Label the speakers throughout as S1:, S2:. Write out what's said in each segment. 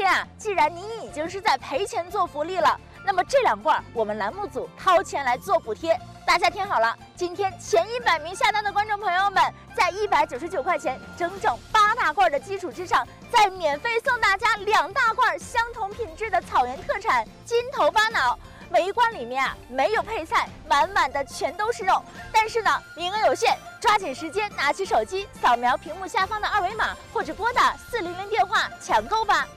S1: 啊，既然您已经是在赔钱做福利了，那么这2罐我们栏目组掏钱来做补贴。大家听好了，今天前100名下单的观众朋友们，在199块钱整整8大罐的基础之上，再免费送大家2大罐相同品质的草原特产金头巴脑。每一罐里面啊没有配菜，满满的全都是肉。但是呢，名额有限，抓紧时间拿起手机扫描屏幕下方的2维码，或者拨打400电话抢购吧。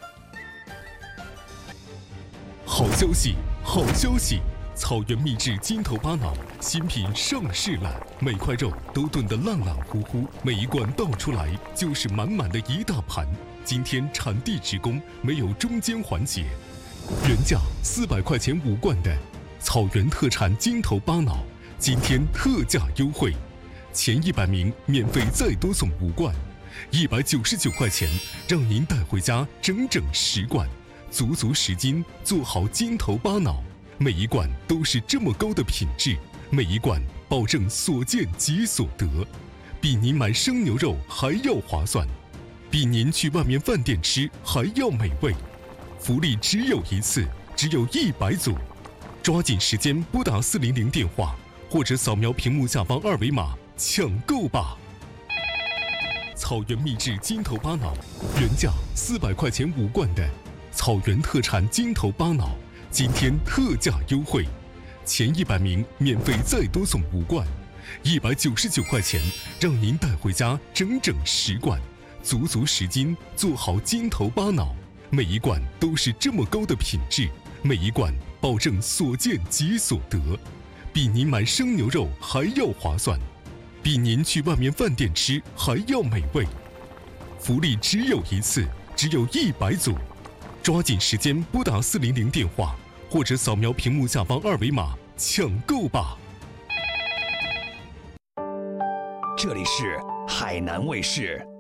S2: 好消息，好消息！草原秘制金头巴脑新品上市了，每块肉都炖得烂烂乎乎，每一罐倒出来就是满满的一大盘。今天产地直供，没有中间环节。原价400块钱5罐的草原特产金头巴脑，今天特价优惠，前100名免费再多送5罐，199块钱让您带回家整整10罐，足足10斤，做好金头巴脑。每一罐都是这么高的品质，每一罐保证所见即所得，比您买生牛肉还要划算，比您去外面饭店吃还要美味。福利只有一次，只有100组，抓紧时间拨打400电话，或者扫描屏幕下方2维码抢购吧。草原秘制金头巴脑，原价400块钱5罐的草原特产金头巴脑，今天特价优惠，前100名免费再多送5罐，199块钱让您带回家整整10罐，足足10斤，做好金头巴脑。每一罐都是这么高的品质，每一罐保证所见即所得，比您买生牛肉还要划算，比您去外面饭店吃还要美味。福利只有一次，只有100组，抓紧时间拨打400电话，或者扫描屏幕下方2维码抢购吧。
S3: 这里是海南卫视。